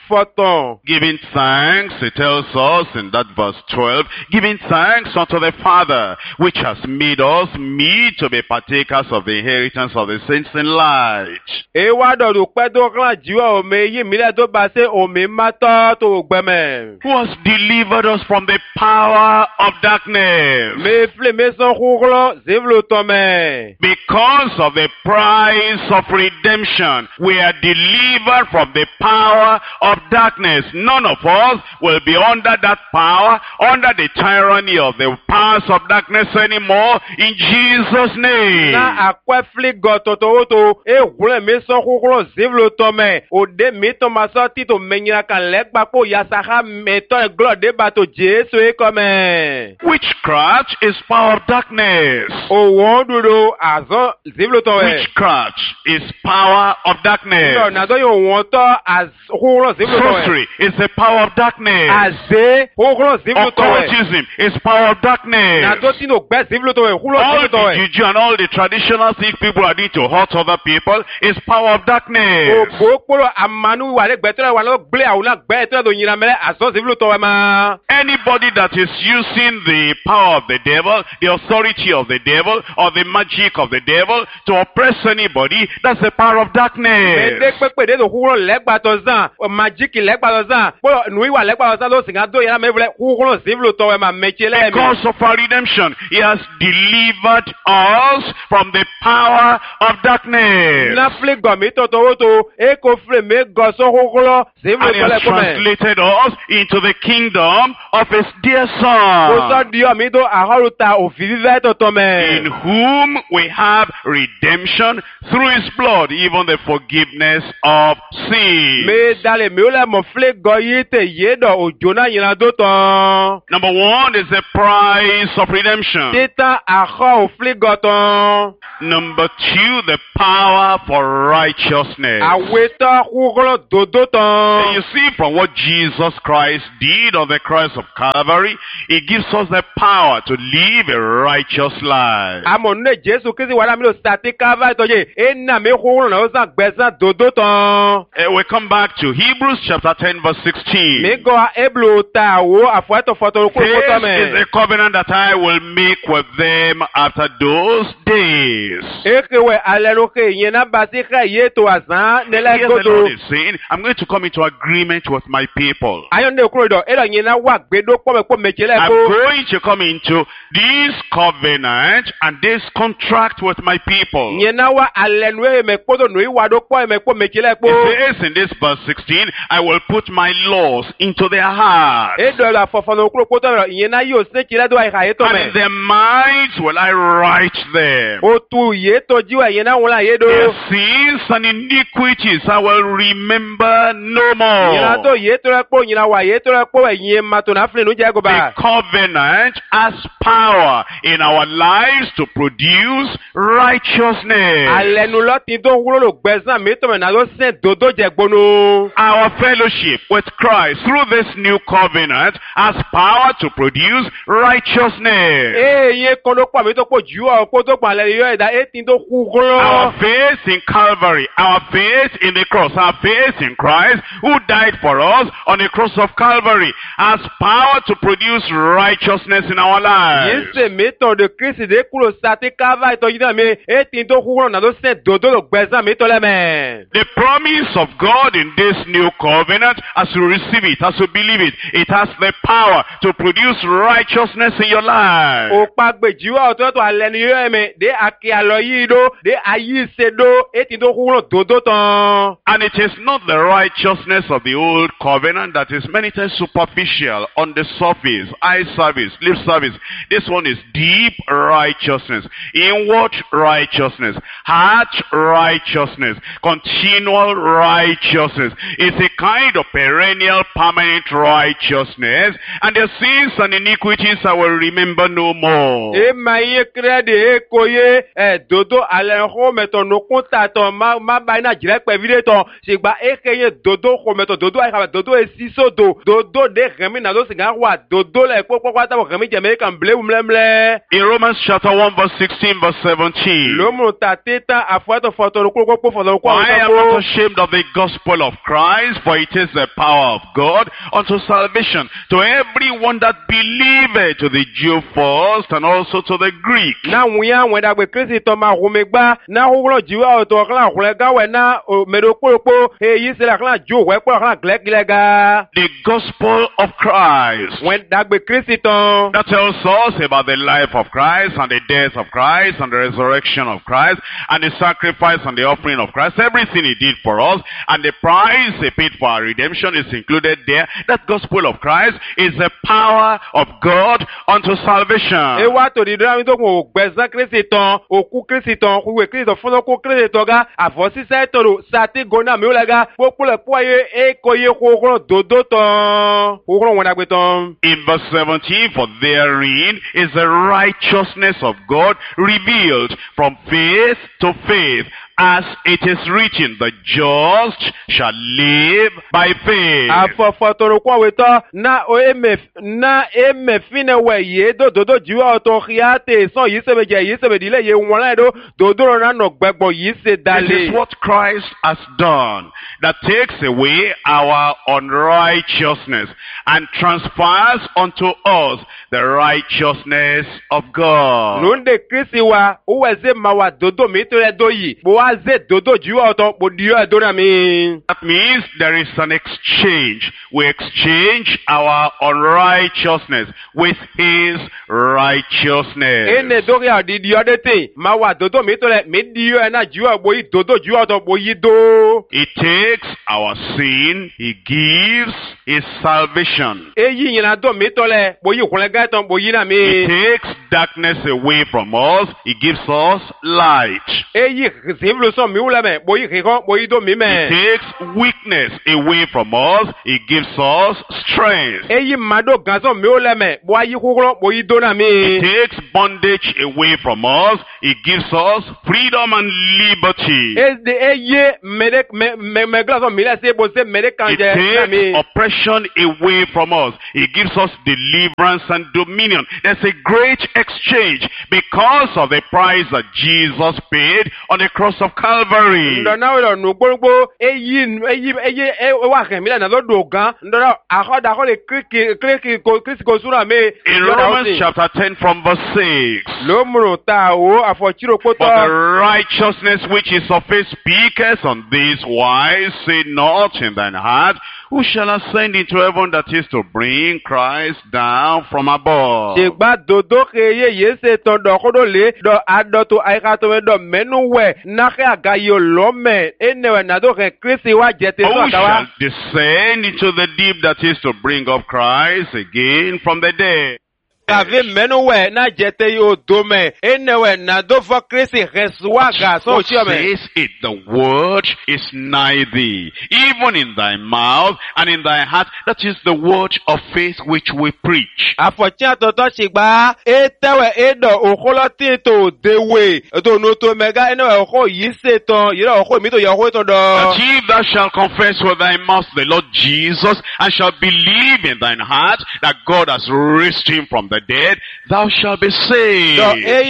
fọ̀tàn. Giving thanks, it tells us in that verse 12, giving thanks unto the Father, which has made us meet to be partakers of the inheritance of the saints in light. Ewa dọ̀dù pẹ́ tó kàn jíwọ́ omi yìí mílẹ̀ tó bá ṣe omi má tọ́ tó gbẹmẹ̀. Who has delivered us from the power of darkness. Me fle me son kúrò zévlo tọ́mẹ̀. Because of the price of redemption, we are delivered from the power of darkness. None of us will be under that power, under the tyranny of the powers of darkness anymore, in Jesus' name. Na akwe fli gototo woto e wule me son kúrò zévlo tọ́mẹ̀. Ode mi to ma so tito menyira kan legba po yasaha meto e glo de bato Jesu e kome. Witchcraft is power of darkness. O wondudo azo zévlo tọ́mẹ̀. Witchcraft is power of darkness. Yo na do yo wonto az kúrò zévlo tọ́mẹ̀. Sorcery is the power of darkness. Aze kúrò zévlo tọ́mẹ̀. Occultism is power of darkness. Na do tino gbe zévlo tọ́mẹ̀ kúrò All zévlo tọ́mẹ̀. the juju and all the traditional things people are doing to hurt other people is power of darkness. Gbogbo amanu wa le gbẹtọ wa lo gble awuna gbẹtọ do yina mele aso zévlo tọ́mẹ̀ ma. Anybody that is using the power of the devil, the authority of the devil, or the magic of the devil to oppress anybody, that's the power of darkness. Ede pepe de do kúrò lẹ́gbàtọ̀ zan, majiki lẹ́gbàtọ̀ zan, polo nui wa lẹ́gbàtọ̀ zan lo singa do yina mele kúrò zévlo tọ́mẹ̀ ma meche le mi. Because of our redemption, he has delivered us from the power of darkness. Na fle gomi toto woto e ko fle me go so kúrò zévlo And he has tọ́mẹ̀ kome. translated us into the kingdom of his dear Ko son, so di o mi do ahoruta ofivive to in tọ́mẹ̀. whom we have redemption through his blood, even the forgiveness of sin. Me dale mi o le mo fle go yi te ye do ojo na yina do ton. Number one is the price of redemption. Titan akọ òfin gọ̀tàn. Number two, the power for righteousness. Àwetọ́ kúrò dòdó And tán. you see from what Jesus Christ did on the cross of Calvary, he gives us the power to live a righteous life. Àmọ̀ nínú Jésù Kristi wàhálà mi ló sàtí káfá ìtọ́jú. Ẹ̀nà mi kúrò náà ó sàn gbẹ̀sán dòdó tán. We come back to Hebrews chapter 10 verse 16. Mi gọ eblo ta àwo àfọ̀ẹ́tọ̀ fọ̀tọ̀ kúrò This kúrò is mẹ́. the covenant that I will make with them after those days. Ekewe alẹ́rúkẹ́ ìyẹn náà bá sí ká yé tó àzán nílẹ̀ Here's the gbọdọ̀. Lord is saying, I'm going to come into agreement with my people. Ayọ̀ndé kúrò ìdọ̀ ẹ̀rọ ìyẹn náà wà gbẹdọ̀ pọ̀mẹ́pọ̀ méjìlá I'm ẹ̀kọ́. going to come into this covenant and this contract with my people. Ìyẹn náà wà alẹ́nu ẹ̀mẹ́kpọ́dọ̀ nù ìwádọ̀ pọ̀ ẹ̀mẹ́kpọ̀ méjìlá ẹ̀kọ́. It says in this verse 16, I will put my laws into their hearts, Edo la fọfọnà kúrò kótó rẹ̀ ìyẹn náà yóò ṣe kí lẹ́dọ̀ àìkà yé tó and mẹ́. in their minds will I write them. O tu yé tó jíwà ìyẹn náà wọ́n yé do. Their sins and iniquities I will remember no Ìyẹn náà tó more. yé tó rẹ̀ pọ̀ ìyẹn náà wà yé tó rẹ̀ pọ̀ ẹ̀yìn ma tó náà fìlẹ̀ níjà The ẹ̀gọ́ba. covenant has power in our lives to produce righteousness. Alẹ́nu lọ́tí tó wúlò lò gbẹ̀sán mi tó mẹ́ náà ló sẹ́ dodo jẹ gbónú. Our fellowship with Christ through this new covenant has power to produce righteousness. Èyí kan ló pọ̀ mi tó pọ̀ jù ọ́ kó tó pọ̀ alẹ́ yọ ẹ̀dá ètí tó kú Our kúrò. faith in Calvary, our faith in the cross, our faith in Christ who died for us on the cross of Calvary has power to produce righteousness in our Yìí lives. ṣe mi tọ̀ de Kristi dé kúrò sátí káfá ìtọ́jú náà mi ètí tó kú kúrò náà ló sẹ́ dodo lò gbẹ̀sán mi tó lẹ́mẹ̀. The promise of God in this new covenant, as you receive it, as you believe it, it has the power to produce righteousness in your life. Òpá gbèjìwá ọ̀tọ̀ọ̀tọ̀ alẹ́nu yọ ẹ̀mẹ̀ dé àkè àlọ́ yìí dó dé ayé ṣe dó ètí tó kú kúrò dodo tán. And it is not the righteousness of the old covenant that is many times superficial, on the surface, eye service, lip service. This one is deep righteousness, inward righteousness, heart righteousness, continual righteousness. It's a kind of perennial, permanent righteousness. And the sins and iniquities I will remember no more. Ema ye krede ekoye dodo alẹ́ xɔmɛtɔ nukun tatɔ ma ba ina dzrɛ kpɛvi de tɔ sigba ekeye dodo xɔmɛtɔ dodo ayikaba dodo esiso dodo de hɛmi na do siga wa dodo le kpɔkpɔkpɔ ata hɛmi jɛmɛ kan blewu mlɛmlɛ. In Romans chapter 1 verse 16 verse 17. Lomu ta teta afɔtɔ fɔtɔ nukun kpɔkpɔ fɔtɔ nukun For I am not awusafo. ashamed of the gospel of Christ, Christ, for it is the power of God unto salvation to everyone that believeth, to the Jew first and also to the Greek. Na wuya wenda gbe Kristi to ma humegba na hulo jiwa o to klan hulega we na medokpopo yi se la klan jo we po klan glegilega. The gospel of Christ. Wenda gbe Kristi to that tells us about the life of Christ and the death of Christ and the resurrection of Christ and the sacrifice and the offering of Christ, everything he did for us, and the price he paid for our redemption is included there. That gospel of Christ is the power of God unto salvation. Ewa to di dra mi to ko gbezan Kristi ton, oku Kristi ton, kuwe Kristi ton fun ko Kristi ton ga, avosi se to sati gona mi olega, popo le poye e koye ko dodo ton. Ko wona gbe ton. In verse 17, for therein is the righteousness of God revealed from faith to faith, as it is written, the just shall live by faith. Afofotoro kwa weto na eme fine we ye dodo jiwa to khiate so yisebe dile ye wonla dodo na no gbegbo yise dale. This is what Christ has done, that takes away our unrighteousness and transfers unto us the righteousness of God. Nunde Kristi wa uweze mawa dodo mitore doyi. That means there is an exchange. We exchange our unrighteousness with his righteousness. He takes our sin, he gives his salvation. He takes darkness away from us, he gives us light. He takes weakness away from us, he gives us strength. He takes bondage away from us, he gives us freedom and liberty. He takes oppression away from us, he gives us deliverance and dominion. There's a great exchange because of the price that Jesus paid on the cross of Calvary. In Romans chapter 10 from verse 6, for the righteousness which is of faith speaketh on this wise, say not in thine heart, who shall ascend into heaven, that is to bring Christ down from above. Who shall descend into the deep, that is to bring up Christ again from the dead? So says it, the word is nigh thee, even in thy mouth and in thy heart. That is the word of faith which we preach. But if thou shalt confess with thy mouth the Lord Jesus, and shalt believe in thine heart that God has raised him from the dead, thou shalt be saved. If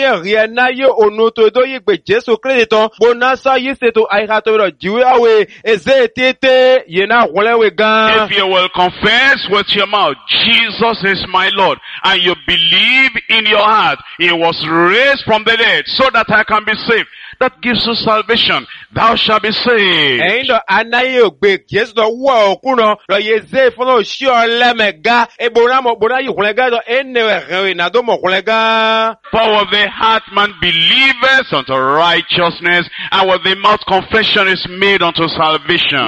you will confess with your mouth, Jesus is my Lord, and you believe in your heart, he was raised from the dead so that I can be saved, that gives you salvation. Thou shalt be saved. For with the heart man believeth unto righteousness, and with the mouth confession is made unto salvation.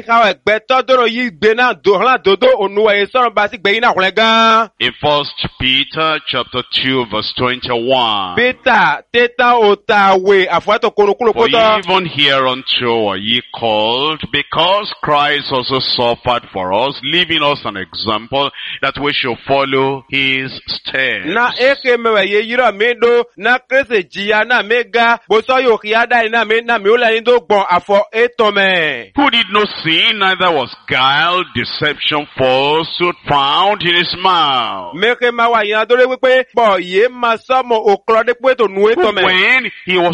In 1 Peter chapter 2 verse 21. For even hereunto are ye called, because Christ also suffered for us, leaving us an example that we should follow his steps. Who did no sin, neither was guile, deception, falsehood found in his mouth. Who, when he was reviled,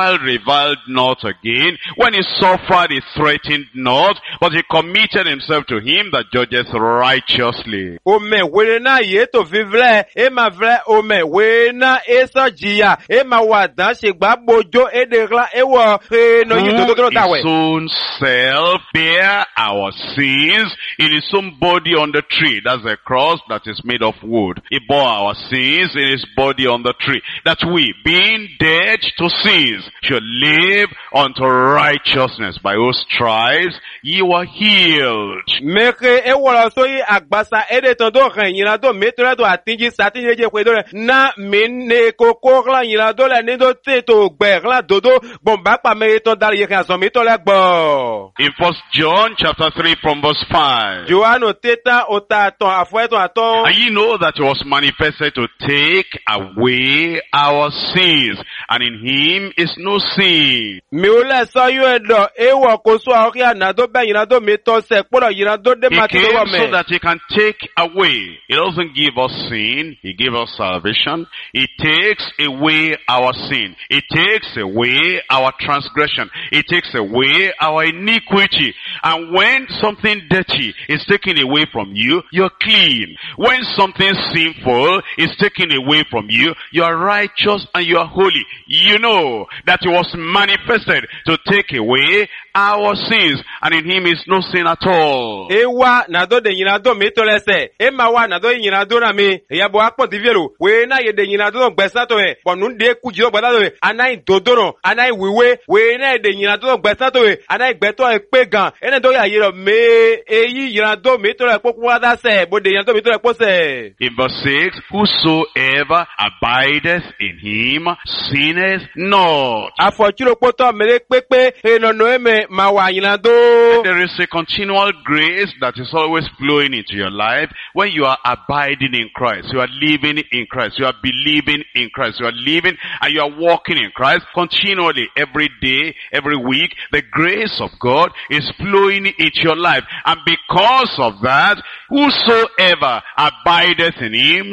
reviled not again. When he suffered, he threatened not, but he committed himself to him that judgeth righteously. Ome wena yeto vivle, ema vle ome wena esa jia, ema wadan shegba bojo edegla ewo no yidodogro dawe. His own self bear our sins in his own body on the tree. That's the cross that is made of wood. He bore our sins in his body on the tree, that we, being dead to sins, should live unto righteousness. By whose stripes ye were healed. Meke ewala soyi agbasa edetondo renyina do metra do atingi satinje je kwedore na mene kokogla nyina do la nendo teto gberla dodo bomba pa meto dal ye kan so meto la gbo. In 1 John chapter 3 from verse 5. Joano teta otaton afueto aton. And ye know that he was manifested to take away our sins, and in him is no sin. Mi ule so yu edo ewo koso aokia na do be nyina do meto se kpodo nyina do de He mati do came me. so that he can take away. He doesn't give us sin. He gives us salvation. He takes away our sin. He takes away our transgression. He takes away our iniquity. And when something dirty is taken away from you, you're clean. When something sinful is taken away from you, you are righteous and you are holy. You know that he was manifested to take away our sins, and in him is no sin at all. Ewa na do de nyina do meto lese. Ema wa na do nyina do na me. Ya bo akpo divielo. We na ye de nyina do gbesa to e. Bonu de kuji do gbada do e. Anai dodoro, anai wiwe. We na de nyina do gbesa to e. Anai gbeto e pe gan. Ene do ya yero me eyi nyina do meto le poku wada se. Bo de nyina do meto le po se. In verse 6, whosoever abideth in him sinneth not. Afochiro poto mere pepe eno no eme ma wa nyina do. There is a continual grace that is always flowing into your life when you are abiding in Christ. You are living in Christ. You are believing in Christ. You are living and you are walking in Christ continually every day, every week. The grace of God is flowing into your life. And because of that, whosoever abideth in him